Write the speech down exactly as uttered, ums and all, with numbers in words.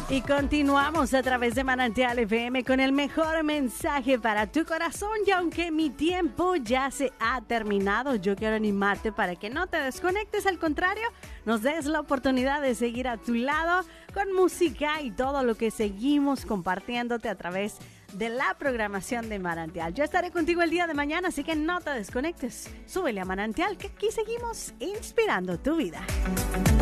Y continuamos a través de Manantial F M con el mejor mensaje para tu corazón. Y aunque mi tiempo ya se ha terminado, yo quiero animarte para que no te desconectes. Al contrario, nos des la oportunidad de seguir a tu lado con música y todo lo que seguimos compartiéndote a través de la programación de Manantial. Yo estaré contigo el día de mañana, así que no te desconectes. Súbele a Manantial, que aquí seguimos inspirando tu vida.